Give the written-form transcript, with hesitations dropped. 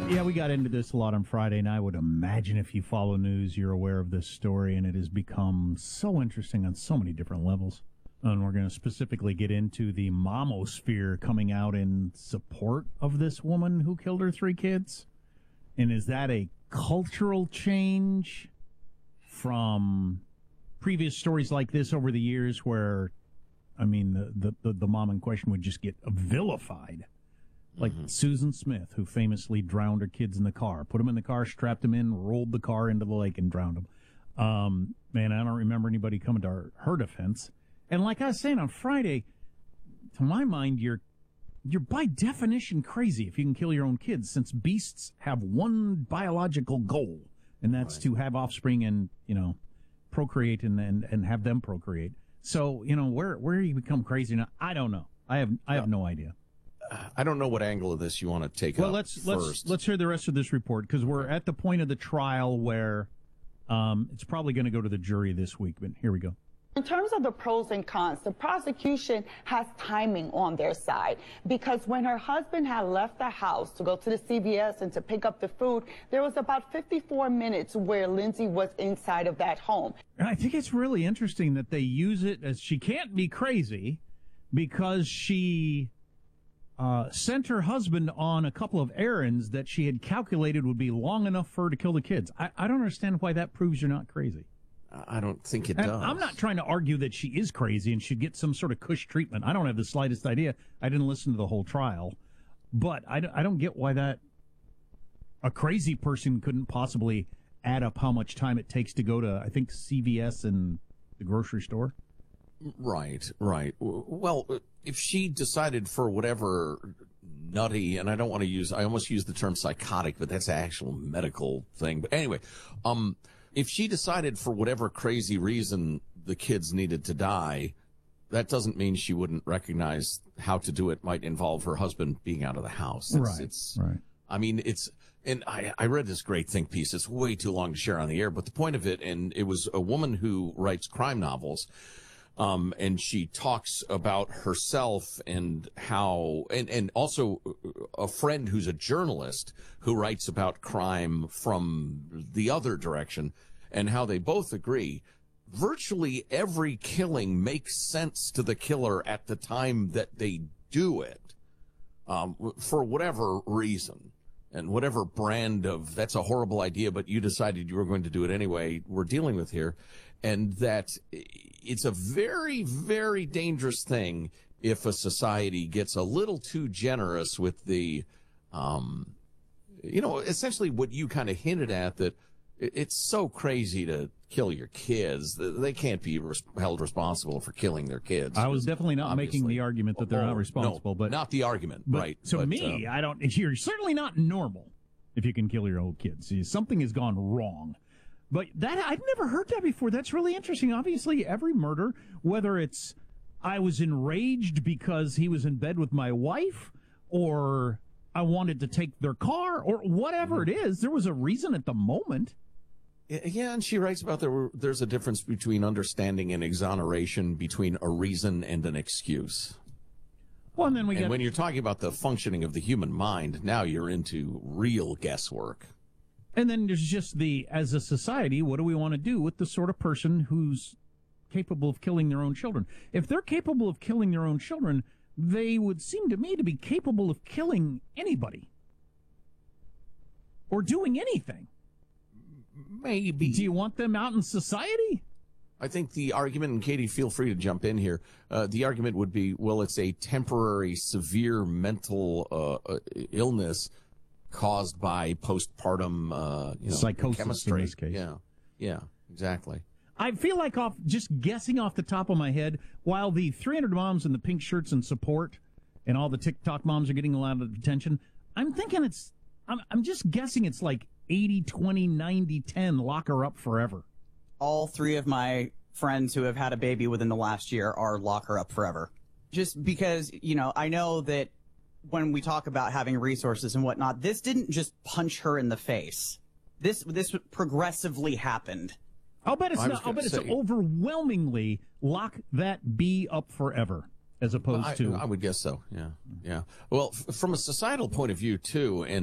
Yeah, we got into this a lot on Friday, and I would imagine if you follow news, you're aware of this story, and it has become so interesting on so many different levels. And we're going to specifically get into the momosphere coming out in support of this woman who killed her 3 kids. And is that a cultural change from previous stories like this over the years where, I mean, the mom in question would just get vilified? Like Susan Smith, who famously drowned her kids in the car, put them in the car, strapped them in, rolled the car into the lake and drowned them. Man, I don't remember anybody coming to her defense. And like I was saying on Friday, to my mind, you're by definition crazy if you can kill your own kids, since beasts have one biological goal, and that's to have offspring and, procreate and have them procreate. So, where you become crazy now, I don't know. I have no idea. I don't know what angle of this you want to take well, up first. Let's hear the rest of this report, because we're at the point of the trial where it's probably going to go to the jury this week, but here we go. In terms of the pros and cons, the prosecution has timing on their side, because when her husband had left the house to go to the CVS and to pick up the food, there was about 54 minutes where Lindsay was inside of that home. And I think it's really interesting that they use it as she can't be crazy because she sent her husband on a couple of errands that she had calculated would be long enough for her to kill the kids. I don't understand why that proves you're not crazy. I don't think it does. I'm not trying to argue that she is crazy and should get some sort of cush treatment. I don't have the slightest idea. I didn't listen to the whole trial. But I don't get why a crazy person couldn't possibly add up how much time it takes to go to, I think, CVS and the grocery store. Right. Well, if she decided for whatever nutty, and I almost use the term psychotic, but that's an actual medical thing. But anyway, if she decided for whatever crazy reason the kids needed to die, that doesn't mean she wouldn't recognize how to do it might involve her husband being out of the house. Right. I mean, and I read this great think piece. It's way too long to share on the air, but the point of it, and it was a woman who writes crime novels, and she talks about herself and how, and also a friend who's a journalist who writes about crime from the other direction, and how they both agree virtually every killing makes sense to the killer at the time that they do it, for whatever reason. And whatever brand of, that's a horrible idea, but you decided you were going to do it anyway, we're dealing with here. And that it's a very, very dangerous thing if a society gets a little too generous with the, essentially what you kind of hinted at, that it's so crazy to kill your kids. They can't be held responsible for killing their kids. I was definitely not making the argument that they're not responsible, but not the argument, right? To me, you're certainly not normal if you can kill your own kids. See, something has gone wrong. But I've never heard that before. That's really interesting. Obviously, every murder, whether it's I was enraged because he was in bed with my wife, or I wanted to take their car, or whatever it is, there was a reason at the moment. Yeah, and she writes about there's a difference between understanding and exoneration, between a reason and an excuse. Well, and then when you're talking about the functioning of the human mind, now you're into real guesswork. And then there's just as a society, what do we want to do with the sort of person who's capable of killing their own children? If they're capable of killing their own children, they would seem to me to be capable of killing anybody. Or doing anything. Maybe. Do you want them out in society? I think the argument, and Katie, feel free to jump in here, the argument would be, well, it's a temporary, severe mental illness caused by postpartum psychosis chemistry. In this case. Yeah, exactly. I feel like just guessing off the top of my head, while the 300 moms in the pink shirts and support and all the TikTok moms are getting a lot of attention, I'm thinking I'm just guessing it's like 80-20, 90-10, lock her up forever. All 3 of my friends who have had a baby within the last year are lock her up forever. Just because, I know that when we talk about having resources and whatnot, this didn't just punch her in the face. This progressively happened. I'll bet it's overwhelmingly lock that bee up forever, as opposed to. I would guess so. Yeah. Well, from a societal point of view too, and